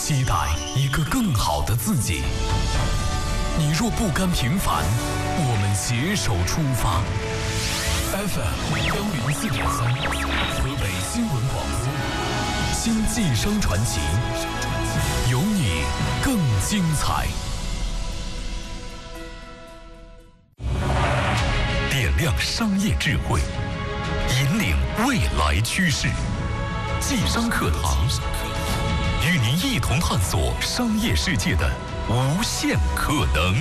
期待一个更好的自己。你若不甘平凡，我们携手出发。FM 104.3，河北新闻广播，新晋声传奇，有你更精彩。点亮商业智慧，引领未来趋势。晋商课堂，与您一同探索商业世界的无限可能。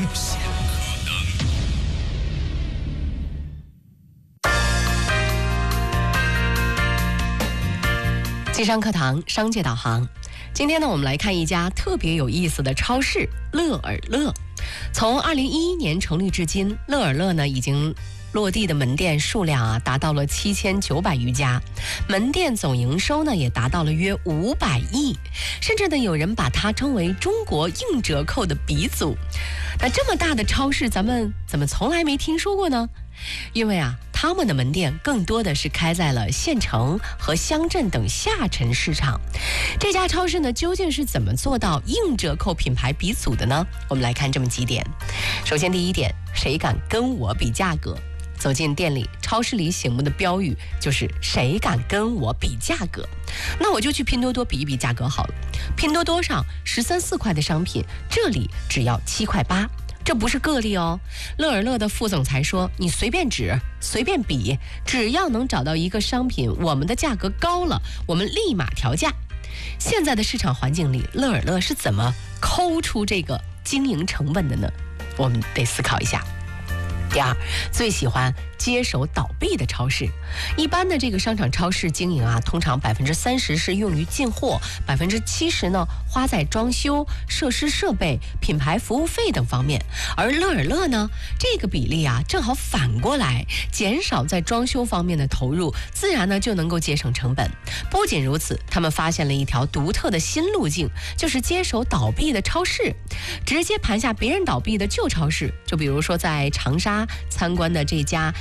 晋商课堂，商界导航。今天呢，我们来看一家特别有意思的超市——乐尔乐。从2011年成立至今，乐尔乐呢已经落地的门店数量达到了7900余家，门店总营收呢也达到了约500亿，甚至呢有人把它称为中国硬折扣的鼻祖。那这么大的超市，咱们怎么从来没听说过呢？因为他们的门店更多的是开在了县城和乡镇等下沉市场。这家超市呢，究竟是怎么做到硬折扣品牌鼻祖的呢？我们来看这么几点。首先，第一点，谁敢跟我比价格？走进店里，超市里醒目的标语就是谁敢跟我比价格。那我就去拼多多比一比价格好了。拼多多上13、14块的商品，这里只要7块8。这不是个例哦。乐尔乐的副总裁说，你随便指随便比，只要能找到一个商品我们的价格高了，我们立马调价。现在的市场环境里，乐尔乐是怎么抠出这个经营成本的呢？我们得思考一下。第二，最喜欢接手倒闭的超市。一般的这个商场超市经营通常30%是用于进货，70%呢花在装修、设施设备、品牌服务费等方面。而乐尔乐呢，这个比例正好反过来，减少在装修方面的投入，自然呢就能够节省成本。不仅如此，他们发现了一条独特的新路径，就是接手倒闭的超市，直接盘下别人倒闭的旧超市。就比如说在长沙参观的这家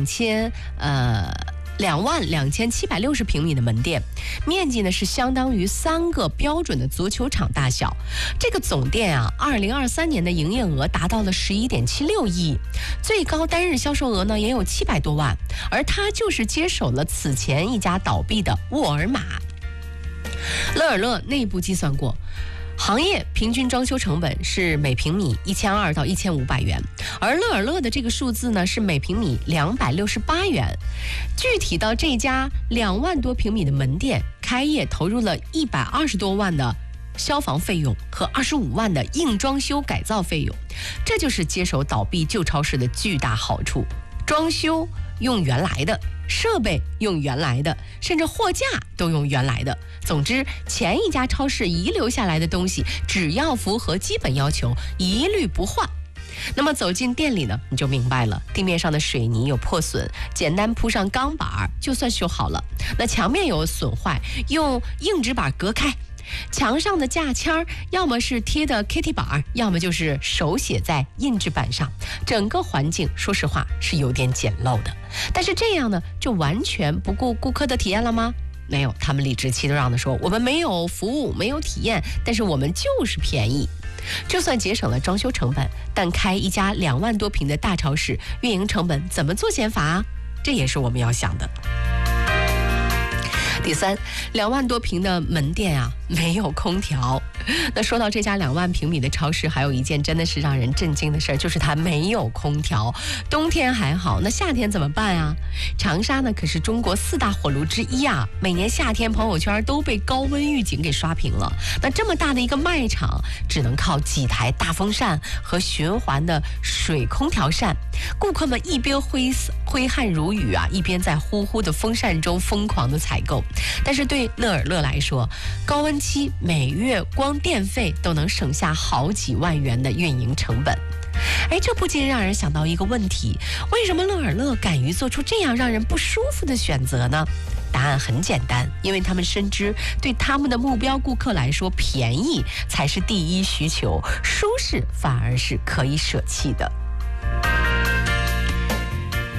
22760平米的门店，面积呢是相当于3个标准的足球场大小。这个总店2023年的营业额达到了11.76亿，最高单日销售额呢也有700多万，而它就是接手了此前一家倒闭的沃尔玛。乐尔乐内部计算过，行业平均装修成本是每平米1200到1500元，而乐尔乐的这个数字呢是每平米268元。具体到这家2万多平米的门店，开业投入了120多万的消防费用和25万的硬装修改造费用，这就是接手倒闭旧超市的巨大好处。装修用原来的，设备用原来的，甚至货架都用原来的。总之，前一家超市遗留下来的东西，只要符合基本要求，一律不换。那么走进店里呢，你就明白了，地面上的水泥有破损，简单铺上钢板就算修好了。那墙面有损坏，用硬纸板隔开。墙上的价签要么是贴的 KT 板，要么就是手写在印制板上，整个环境说实话是有点简陋的。但是这样呢，就完全不顾顾客的体验了吗？没有，他们理直气壮地说，我们没有服务，没有体验，但是我们就是便宜。就算节省了装修成本，但开一家2万多平的大超市，运营成本怎么做减法这也是我们要想的。第三，2万多平的门店没有空调。那说到这家2万平米的超市，还有一件真的是让人震惊的事儿，就是它没有空调。冬天还好，那夏天怎么办长沙呢可是中国4大火炉之一每年夏天朋友圈都被高温预警给刷屏了。那这么大的一个卖场，只能靠几台大风扇和循环的水空调扇，顾客们一边挥汗如雨一边在呼呼的风扇中疯狂的采购。但是对乐尔乐来说，高温期每月光电费都能省下好几万元的运营成本。这不禁让人想到一个问题，为什么乐尔乐敢于做出这样让人不舒服的选择呢？答案很简单，因为他们深知对他们的目标顾客来说，便宜才是第一需求，舒适反而是可以舍弃的。第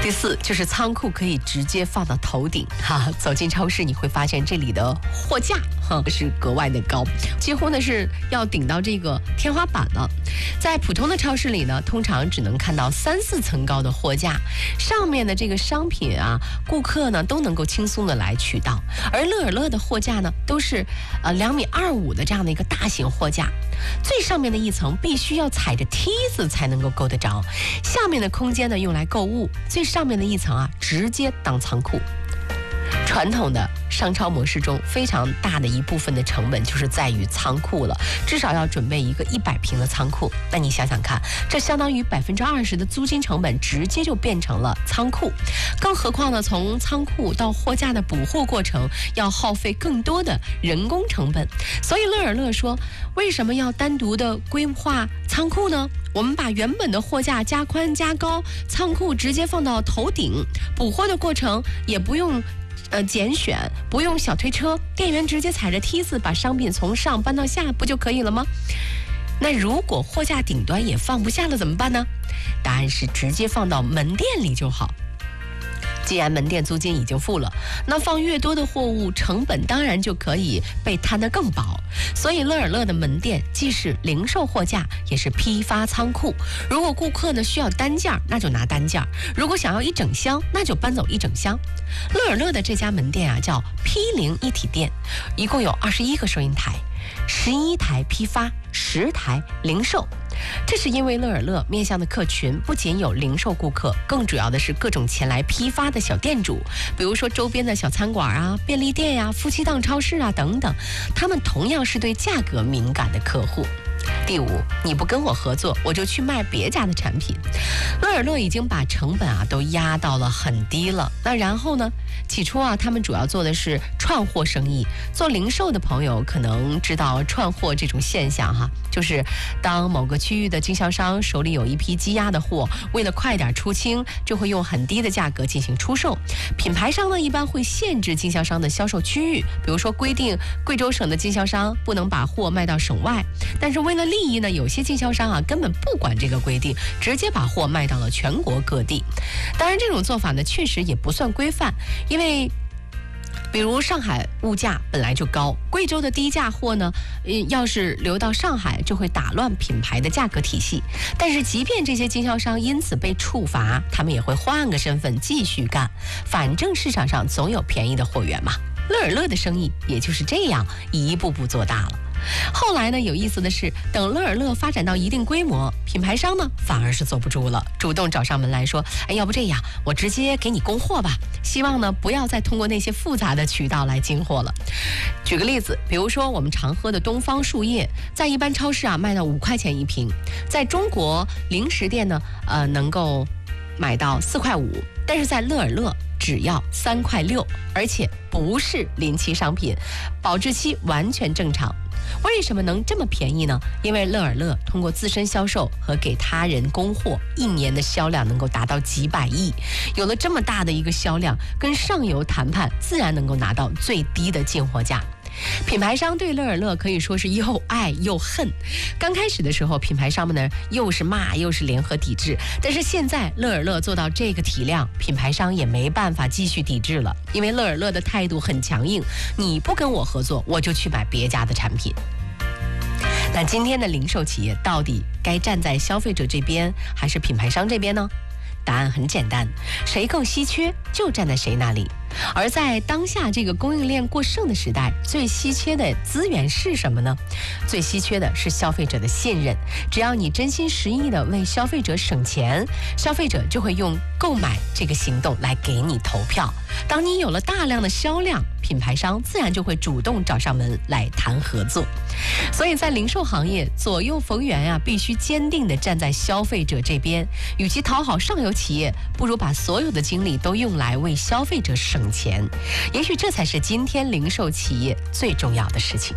第4就是仓库可以直接放到头顶哈，走进超市你会发现这里的货架是格外的高，几乎呢是要顶到这个天花板了。在普通的超市里呢，通常只能看到3、4层高的货架，上面的这个商品啊，顾客呢都能够轻松的来取到。而乐尔乐的货架呢，都是2.25米的这样的一个大型货架，最上面的一层必须要踩着梯子才能够够得着，下面的空间呢用来购物，最上面的一层啊直接当仓库。传统的商超模式中，非常大的一部分的成本就是在于仓库了，至少要准备一个100平的仓库。那你想想看，这相当于20%的租金成本直接就变成了仓库。更何况呢，从仓库到货架的补货过程要耗费更多的人工成本。所以乐尔乐说，为什么要单独的规划仓库呢？我们把原本的货架加宽加高，仓库直接放到头顶，补货的过程也不用拣选，不用小推车，店员直接踩着梯子把商品从上搬到下，不就可以了吗？那如果货架顶端也放不下了怎么办呢？答案是直接放到门店里就好。既然门店租金已经付了，那放越多的货物，成本当然就可以被摊得更薄。所以乐尔乐的门店既是零售货架，也是批发仓库。如果顾客呢需要单件，那就拿单件；如果想要一整箱，那就搬走一整箱。乐尔乐的这家门店啊叫P0一体店，一共有21个收银台，11台批发，10台零售。这是因为乐尔乐面向的客群不仅有零售顾客，更主要的是各种前来批发的小店主，比如说周边的小餐馆啊、便利店呀、夫妻档超市啊等等，他们同样是对价格敏感的客户。第5，你不跟我合作，我就去卖别家的产品。乐尔乐已经把成本啊都压到了很低了。那然后呢？起初啊，他们主要做的是串货生意。做零售的朋友可能知道串货这种现象哈，就是当某个区域的经销商手里有一批积压的货，为了快点出清，就会用很低的价格进行出售。品牌商呢，一般会限制经销商的销售区域，比如说规定贵州省的经销商不能把货卖到省外。但是为了利益呢，有些经销商啊根本不管这个规定，直接把货卖到了全国各地。当然，这种做法呢确实也不算规范，因为比如上海物价本来就高，贵州的低价货呢，要是流到上海，就会打乱品牌的价格体系。但是即便这些经销商因此被处罚，他们也会换个身份继续干，反正市场上总有便宜的货源嘛。乐尔乐的生意也就是这样一步步做大了。后来呢，有意思的是，等乐尔乐发展到一定规模，品牌商呢反而是坐不住了，主动找上门来说，要不这样，我直接给你供货吧，希望呢不要再通过那些复杂的渠道来进货了。举个例子，比如说我们常喝的东方树叶，在一般超市啊卖到5块钱一瓶，在中国零食店呢能够买到4块5，但是在乐尔乐只要3块6，而且不是临期商品，保质期完全正常。为什么能这么便宜呢？因为乐尔乐通过自身销售和给他人供货，一年的销量能够达到几百亿。有了这么大的一个销量，跟上游谈判自然能够拿到最低的进货价。品牌商对乐尔乐可以说是又爱又恨。刚开始的时候，品牌商们呢又是骂又是联合抵制，但是现在乐尔乐做到这个体量，品牌商也没办法继续抵制了，因为乐尔乐的态度很强硬，你不跟我合作，我就去买别家的产品。那今天的零售企业到底该站在消费者这边还是品牌商这边呢？答案很简单，谁更稀缺就站在谁那里。而在当下这个供应链过剩的时代，最稀缺的资源是什么呢？最稀缺的是消费者的信任。只要你真心实意的为消费者省钱，消费者就会用购买这个行动来给你投票。当你有了大量的销量，品牌商自然就会主动找上门来谈合作。所以在零售行业，左右逢源啊，必须坚定地站在消费者这边。与其讨好上游企业，不如把所有的精力都用来为消费者省钱。也许这才是今天零售企业最重要的事情。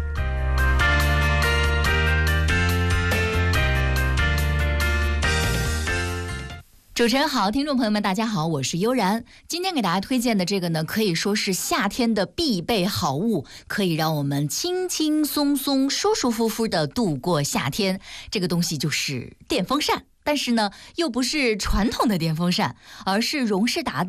主持人好，听众朋友们大家好，我是悠然。今天给大家推荐的这个呢，可以说是夏天的必备好物，可以让我们轻轻松松舒舒服服的度过夏天。这个东西就是电风扇，但是呢又不是传统的电风扇，而是荣仕达的